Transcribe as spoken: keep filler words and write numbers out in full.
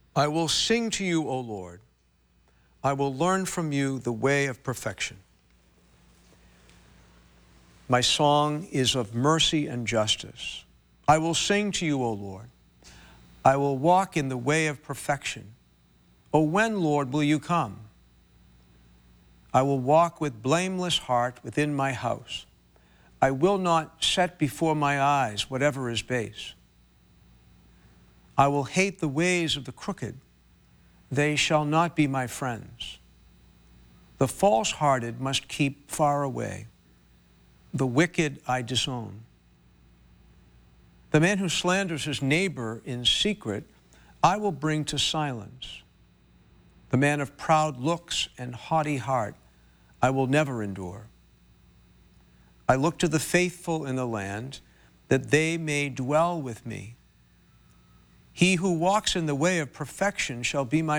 I will sing to you, O Lord. I will learn from you the way of perfection. My song is of mercy and justice. I will sing to you, O Lord. I will walk in the way of perfection. O when, Lord, will you come? I will walk with blameless heart within my house. I will not set before my eyes whatever is base. I will hate the ways of the crooked. They shall not be my friends. The false-hearted must keep far away. The wicked I disown. The man who slanders his neighbor in secret, I will bring to silence. The man of proud looks and haughty heart, I will never endure. I look to the faithful in the land, that they may dwell with me. He who walks in the way of perfection shall be my